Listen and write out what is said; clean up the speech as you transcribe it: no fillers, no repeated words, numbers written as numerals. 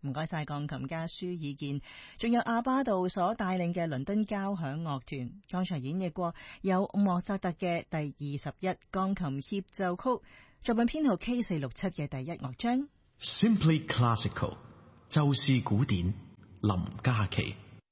唔該晒鋼琴家舒爾健，仲有阿巴杜所帶領嘅倫敦交響樂團，剛才演繹過有莫扎特嘅第21鋼琴協奏曲，作品編號 K467 嘅第一樂章。 Simply Classical， 就是古典，林嘉琪。